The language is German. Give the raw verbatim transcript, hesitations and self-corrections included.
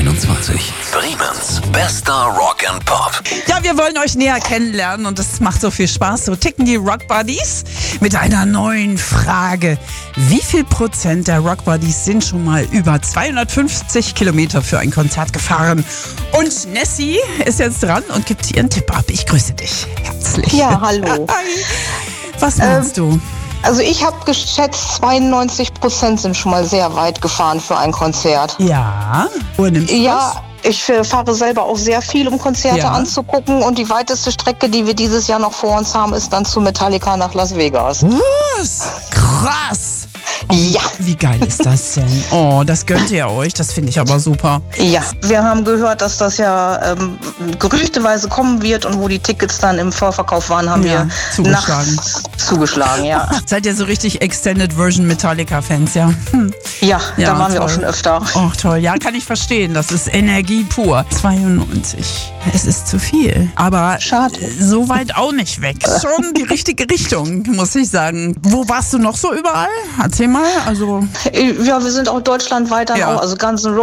einundzwanzig. Bremens bester Rock and Pop. Ja, wir wollen euch näher kennenlernen und das macht so viel Spaß. So ticken die Rock Buddies mit einer neuen Frage. Wie viel Prozent der Rock Buddies sind schon mal über zweihundertfünfzig Kilometer für ein Konzert gefahren? Und Nessie ist jetzt dran und gibt ihren Tipp ab. Ich grüße dich herzlich. Ja, hallo. Hi. Was meinst ähm, du? Also ich habe geschätzt, zweiundneunzig Prozent sind schon mal sehr weit gefahren für ein Konzert. Ja. Wo nimmst du Ja, ich äh, fahre selber auch sehr viel, um Konzerte Ja. anzugucken. Und die weiteste Strecke, die wir dieses Jahr noch vor uns haben, ist dann zu Metallica nach Las Vegas. Was? Krass. Ja. Wie geil ist das denn? Oh, das gönnt ihr euch. Das finde ich aber super. Ja, wir haben gehört, dass das ja ähm, gerüchteweise kommen wird und wo die Tickets dann im Vorverkauf waren, haben Ja, wir zugeschlagen. nachts zugeschlagen, ja. Seid ihr so richtig Extended Version Metallica-Fans, ja? Hm. Ja, Ja, da waren wir toll. auch schon öfter. Oh, toll. Ja, kann ich verstehen. Das ist Energie pur. zweiundneunzig. Es ist zu viel. Aber Schade. so weit auch nicht weg. Schon die richtige Richtung, muss ich sagen. Wo warst du noch so überall? Erzähl mal. Also Ja, wir sind auch deutschlandweit dann Ja. auch, also Guns N'